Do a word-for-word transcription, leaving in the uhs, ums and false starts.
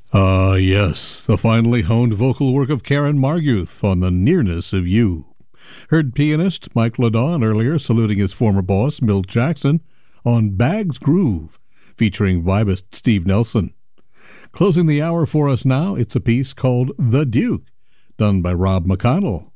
Ah, yes, the finely honed vocal work of Karen Marguth on The Nearness of You. Heard pianist Mike LeDon earlier saluting his former boss, Milt Jackson, on Bag's Groove, featuring vibist Steve Nelson. Closing the hour for us now, it's a piece called The Duke, done by Rob McConnell.